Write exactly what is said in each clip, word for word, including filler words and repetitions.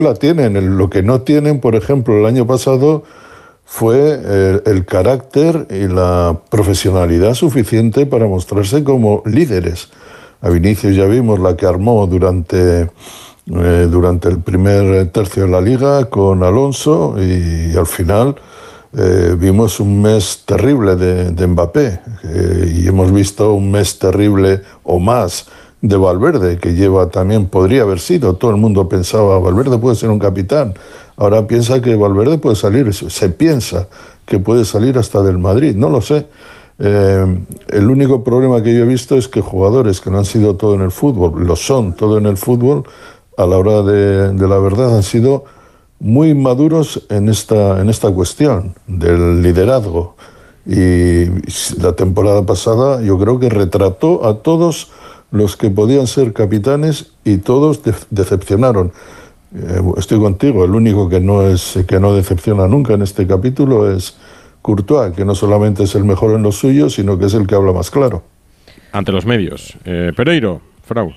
la tienen. Lo que no tienen, por ejemplo, el año pasado fue el, el carácter y la profesionalidad suficiente para mostrarse como líderes. A Vinicius ya vimos la que armó durante, eh, durante el primer tercio de la Liga con Alonso y, y al final eh, vimos un mes terrible de, de Mbappé eh, y hemos visto un mes terrible o más de Valverde, que lleva también, podría haber sido, todo el mundo pensaba, Valverde puede ser un capitán, ahora piensa que Valverde puede salir, se piensa que puede salir hasta del Madrid, no lo sé. Eh, el único problema que yo he visto es que jugadores que no han sido todo en el fútbol, lo son todo en el fútbol, a la hora de, de la verdad han sido muy maduros en esta, en esta cuestión del liderazgo. Y la temporada pasada yo creo que retrató a todos los que podían ser capitanes y todos de- decepcionaron. Eh, estoy contigo, el único que no es que no decepciona nunca en este capítulo es Courtois, que no solamente es el mejor en lo suyo, sino que es el que habla más claro. Ante los medios. Eh, Pereiro, Frau.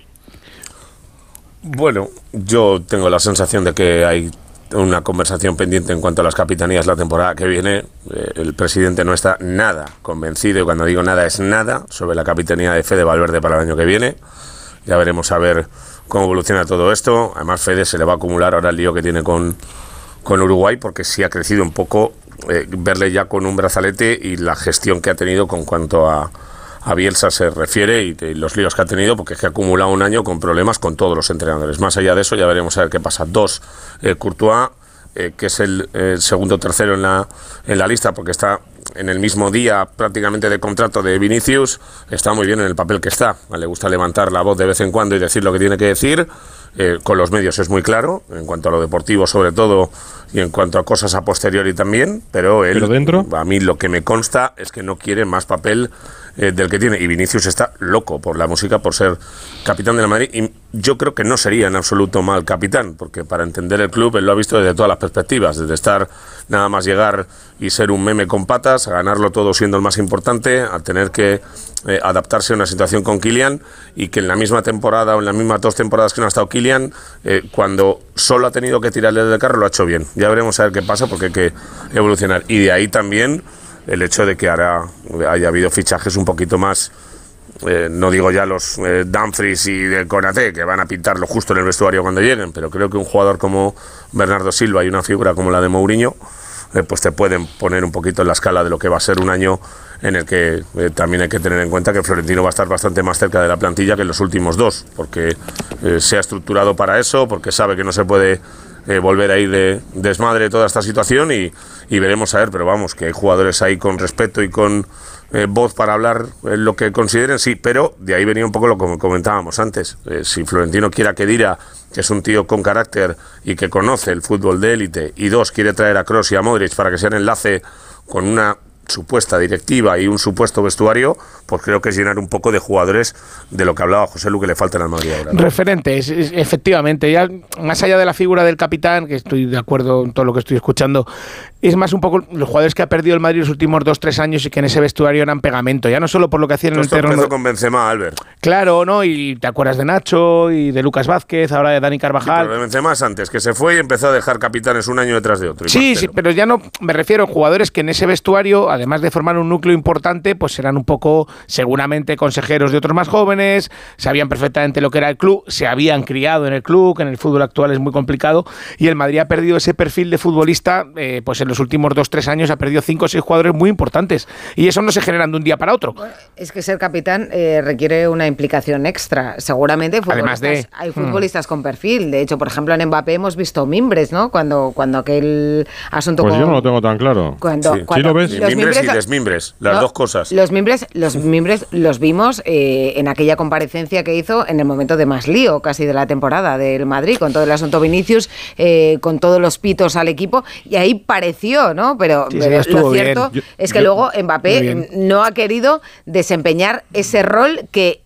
Bueno, yo tengo la sensación de que hay una conversación pendiente en cuanto a las capitanías la temporada que viene. Eh, el presidente no está nada convencido, y cuando digo nada es nada, sobre la capitanía de Fede Valverde para el año que viene. Ya veremos a ver cómo evoluciona todo esto. Además, Fede se le va a acumular ahora el lío que tiene con, con Uruguay, porque sí ha crecido un poco eh, verle ya con un brazalete y la gestión que ha tenido con cuanto a, a Bielsa se refiere y, y los líos que ha tenido, porque es que ha acumulado un año con problemas con todos los entrenadores. Más allá de eso, ya veremos a ver qué pasa. Dos, eh, Courtois, eh, que es el eh, segundo tercero en la, en la lista, porque está en el mismo día prácticamente de contrato de Vinicius, está muy bien en el papel que está. Le gusta levantar la voz de vez en cuando y decir lo que tiene que decir. Eh, con los medios es muy claro, en cuanto a lo deportivo sobre todo, y en cuanto a cosas a posteriori también, pero él, ¿Pero dentro? a mí lo que me consta es que no quiere más papel eh, del que tiene, y Vinicius está loco por la música, por ser capitán de la Madrid, y yo creo que no sería en absoluto mal capitán, porque para entender el club él lo ha visto desde todas las perspectivas, desde estar nada más llegar y ser un meme con patas, a ganarlo todo siendo el más importante, a tener que eh, adaptarse a una situación con Kylian, y que en la misma temporada o en las mismas dos temporadas que no ha estado Kylian, eh, cuando solo ha tenido que tirarle del carro, lo ha hecho bien. Ya veremos a ver qué pasa, porque hay que evolucionar. Y de ahí también el hecho de que ahora haya habido fichajes un poquito más, eh, no digo ya los eh, Dumfries y de Konaté, que van a pintarlo justo en el vestuario cuando lleguen, pero creo que un jugador como Bernardo Silva y una figura como la de Mourinho, eh, pues te pueden poner un poquito en la escala de lo que va a ser un año en el que eh, también hay que tener en cuenta que Florentino va a estar bastante más cerca de la plantilla que en los últimos dos, porque eh, se ha estructurado para eso, porque sabe que no se puede eh, volver a ir de desmadre toda esta situación, y, y veremos a ver, pero vamos, que hay jugadores ahí con respeto y con eh, voz para hablar eh, lo que consideren, sí, pero de ahí venía un poco lo que comentábamos antes. Eh, si Florentino quiere a Khedira, que es un tío con carácter y que conoce el fútbol de élite, y dos, quiere traer a Kroos y a Modric para que sean enlace con una supuesta directiva y un supuesto vestuario, pues creo que es llenar un poco de jugadores de lo que hablaba José Lu, que le faltan al Madrid ahora, ¿no? Referentes, efectivamente. Ya más allá de la figura del capitán, que estoy de acuerdo en todo lo que estoy escuchando, es más un poco los jugadores que ha perdido el Madrid los últimos dos, tres años y que en ese vestuario eran pegamento, ya no solo por lo que hacían en el terreno. Empezó con Benzema, Albert. Claro, ¿no? Y te acuerdas de Nacho y de Lucas Vázquez, ahora de Dani Carvajal. Sí, pero de Benzema es antes, que se fue y empezó a dejar capitanes un año detrás de otro. Sí, sí, pero ya no, me refiero a jugadores que en ese vestuario, además de formar un núcleo importante, pues eran un poco, seguramente, consejeros de otros más jóvenes, sabían perfectamente lo que era el club, se habían criado en el club, que en el fútbol actual es muy complicado, y el Madrid ha perdido ese perfil de futbolista, eh, pues en los últimos dos, tres años ha perdido cinco o seis jugadores muy importantes, y eso no se genera de un día para otro. Bueno, es que ser capitán eh, requiere una implicación extra, seguramente. Además de, hay futbolistas hmm. con perfil, de hecho, por ejemplo, en Mbappé hemos visto mimbres, ¿no? Cuando, cuando aquel asunto... Pues con, yo no lo tengo tan claro. Cuando, sí. cuando, ¿Sí lo ves? Mimbres, mimbres y desmimbres, las no, dos cosas. Los mimbres, los mimbres los vimos eh, en aquella comparecencia que hizo en el momento de más lío casi de la temporada del Madrid, con todo el asunto Vinicius, eh, con todos los pitos al equipo, y ahí pareció, ¿no? Pero, sí, pero sí, lo cierto yo, es que yo, luego Mbappé no ha querido desempeñar ese rol que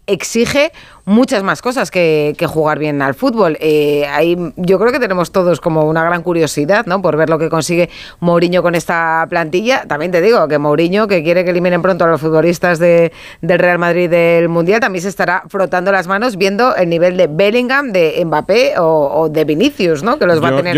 exige muchas más cosas que, que jugar bien al fútbol. Eh, ahí yo creo que tenemos todos como una gran curiosidad, ¿no?, por ver lo que consigue Mourinho con esta plantilla. También te digo que Mourinho, que quiere que eliminen pronto a los futbolistas de, del Real Madrid del Mundial, también se estará frotando las manos viendo el nivel de Bellingham, de Mbappé o, o de Vinicius, ¿no?, que los va yo, a tener